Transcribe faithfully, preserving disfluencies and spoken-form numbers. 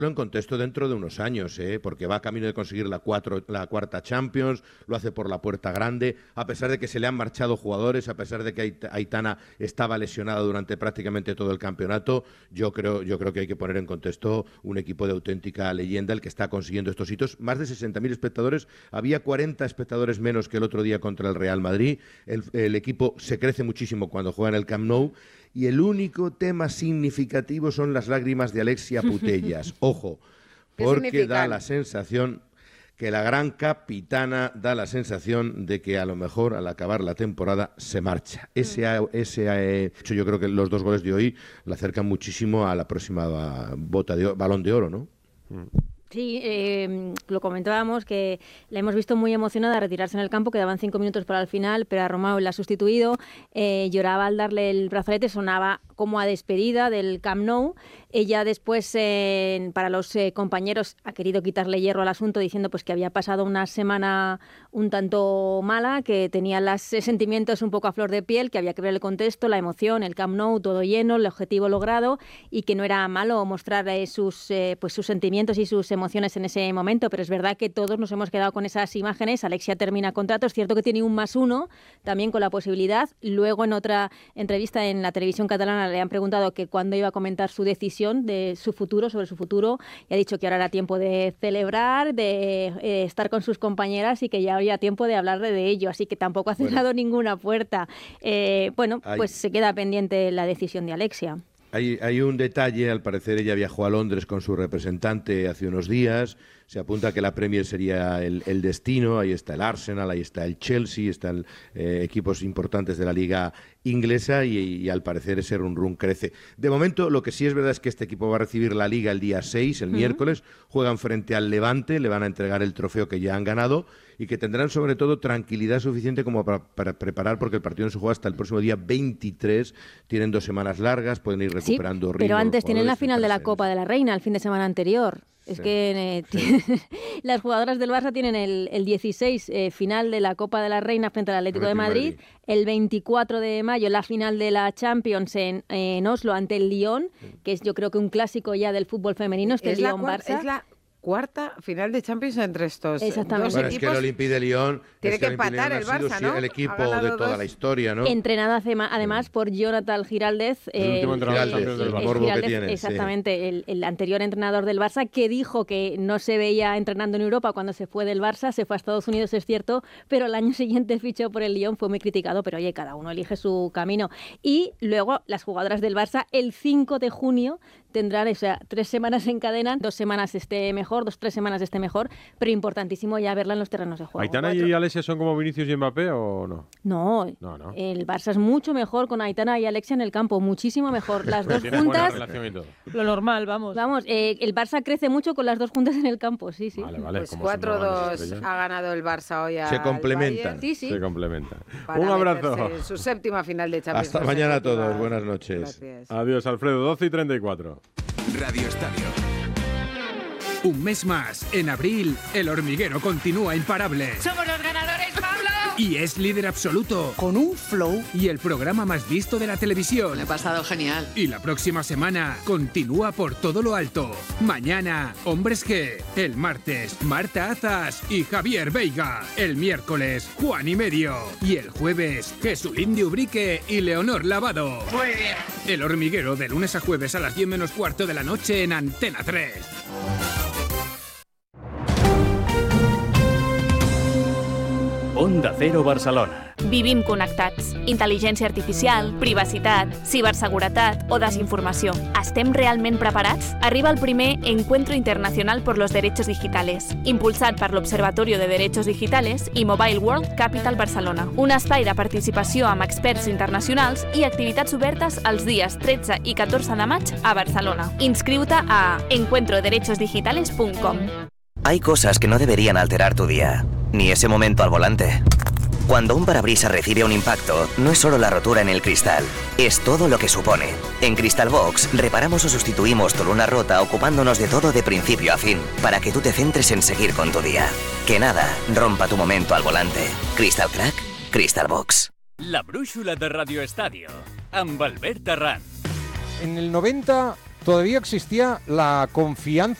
en contexto dentro de unos años, ¿eh? Porque va camino de conseguir la, cuatro, la cuarta Champions, lo hace por la puerta grande, a pesar de que se le han marchado jugadores, a pesar de que Aitana estaba lesionada durante prácticamente todo el campeonato, yo creo, yo creo que hay que poner en contexto un equipo de auténtica leyenda, el que está consiguiendo estos hitos. Más de sesenta mil espectadores, había cuarenta espectadores menos que el otro día contra el Real Madrid, el, el equipo se crece muchísimo cuando juega en el Camp Nou, y el único tema significativo son las lágrimas de Alexia Putellas. Ojo, porque da la sensación que la gran capitana da la sensación de que a lo mejor al acabar la temporada se marcha. Ese, ese hecho, yo creo que los dos goles de hoy la acercan muchísimo a la próxima bota de balón de oro, ¿no? Mm. Sí, eh, lo comentábamos que la hemos visto muy emocionada a retirarse en el campo, quedaban cinco minutos para el final, pero a Romao la ha sustituido, eh, lloraba al darle el brazalete, sonaba como a despedida del Camp Nou. Ella después, eh, para los eh, compañeros, ha querido quitarle hierro al asunto diciendo pues que había pasado una semana un tanto mala, que tenía los sentimientos un poco a flor de piel, que había que ver el contexto, la emoción, el Camp Nou todo lleno, el objetivo logrado y que no era malo mostrar eh, sus, eh, pues sus sentimientos y sus emociones en ese momento, pero es verdad que todos nos hemos quedado con esas imágenes. Alexia termina contrato, es cierto que tiene un más uno, también con la posibilidad. Luego en otra entrevista en la televisión catalana le han preguntado que cuándo iba a comentar su decisión de su futuro, sobre su futuro, y ha dicho que ahora era tiempo de celebrar, de eh, estar con sus compañeras y que ya había tiempo de hablar de ello, así que tampoco ha cerrado bueno. ninguna puerta. Eh, bueno, Ay. pues se queda pendiente la decisión de Alexia. Hay, hay un detalle, al parecer ella viajó a Londres con su representante hace unos días, se apunta que la Premier sería el, el destino, ahí está el Arsenal, ahí está el Chelsea, están eh, equipos importantes de la liga inglesa y, y al parecer ese run run crece. De momento, lo que sí es verdad es que este equipo va a recibir la liga el día seis, el uh-huh. miércoles, juegan frente al Levante, le van a entregar el trofeo que ya han ganado y que tendrán sobre todo tranquilidad suficiente como para, para preparar, porque el partido no se juega hasta el próximo día veintitrés, tienen dos semanas largas, pueden ir recuperando sí, ritmo. Pero antes tienen la final de la Copa de la Reina el fin de semana anterior. Es sí, que eh, sí. las jugadoras del Barça tienen el, el dieciséis eh, final de la Copa de la Reina frente al Atlético de Madrid, Madrid, el veinticuatro de mayo la final de la Champions en, en Oslo ante el Lyon, sí. que es yo creo que un clásico ya del fútbol femenino, este Lyon-Barça. Es la cuarta final de Champions entre estos Exactamente. dos bueno, equipos. Es que el Olympique de Lyon tiene es que, que empatar el Barça, ¿no? El equipo de toda dos. la historia, ¿no? Entrenada además por Jonathan Giraldez. El, el último entrenador Giraldez, del el morbo que tiene. Exactamente, sí. el, el anterior entrenador del Barça, que dijo que no se veía entrenando en Europa cuando se fue del Barça, se fue a Estados Unidos, es cierto, pero el año siguiente fichó por el Lyon, fue muy criticado, pero oye, cada uno elige su camino. Y luego las jugadoras del Barça, el cinco de junio, tendrán, o sea, tres semanas en cadena, dos semanas esté mejor, dos, tres semanas esté mejor, pero importantísimo ya verla en los terrenos de juego. ¿Aitana y Alexia son como Vinicius y Mbappé o no? No, no, no. El Barça es mucho mejor con Aitana y Alexia en el campo, muchísimo mejor. Las dos juntas, lo normal, vamos. Vamos, eh, el Barça crece mucho con las dos juntas en el campo, sí, sí. Vale, vale. Pues cuatro dos ha ganado el Barça hoy. Se complementan. Sí, sí. Se complementan. Para un abrazo. En su séptima final de Champions. Hasta mañana a todos, buenas noches. Gracias. Adiós, Alfredo, doce y treinta y cuatro. Radio Estadio. Un mes más, en abril, El Hormiguero continúa imparable. ¡Somos los ganadores, Pablo! Y es líder absoluto. Con un flow. Y el programa más visto de la televisión. Me he pasado genial. Y la próxima semana continúa por todo lo alto. Mañana, Hombres G. El martes, Marta Azas y Javier Veiga. El miércoles, Juan y Medio. Y el jueves, Jesulín de Ubrique y Leonor Lavado. Muy bien. El Hormiguero, de lunes a jueves a las diez menos cuarto de la noche en Antena tres. Onda Cero Barcelona. Vivim connectats. Intel·ligència artificial, privacitat, ciberseguretat o desinformació. ¿Estem realment preparats? Arriba el primer Encuentro Internacional por los Derechos Digitales, impulsat per l'Observatorio de Derechos Digitales i Mobile World Capital Barcelona. Un espai de participació amb experts internacionals i activitats obertes els dies tretze i catorze de maig a Barcelona. Inscriu-te a encuentro derechos digitales punt com. Hay cosas que no deberían alterar tu día, ni ese momento al volante. Cuando un parabrisas recibe un impacto, no es solo la rotura en el cristal, es todo lo que supone. En Crystal Box reparamos o sustituimos tu luna rota ocupándonos de todo de principio a fin, para que tú te centres en seguir con tu día. Que nada rompa tu momento al volante. Crystal Crack, Crystal Box. La brújula de Radio Estadio, amb Albert Arran. En el noventa todavía existía la confianza